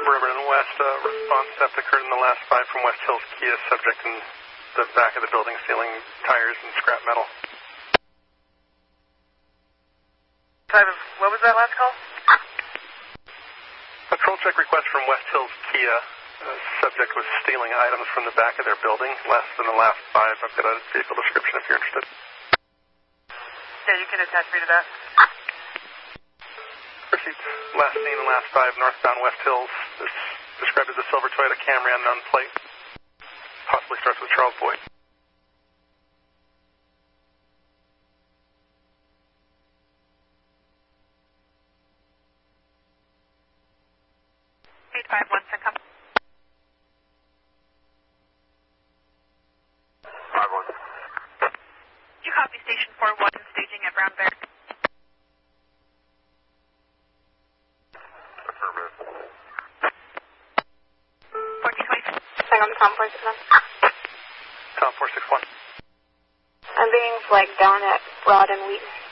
Riverton West. Response theft occurred in the last 5 from West Hills Kia. Subject in the back of the building stealing tires and scrap metal. What was that last call? Patrol check request from West Hills Kia. Subject was stealing items from the back of their building. Less than the last 5. I've got a vehicle description if you're interested. Yeah, you can attach me to that. Receipts. Last seen in last 5, northbound West Hills. This described as a silver Toyota Camry, unknown plate. Possibly starts with Charles Boyd. You copy station 41 staging at Brown Bear. Affirmative. 1420. Hang on, Tom 461. Tom 461. I'm being flagged down at Broad and Wheaton.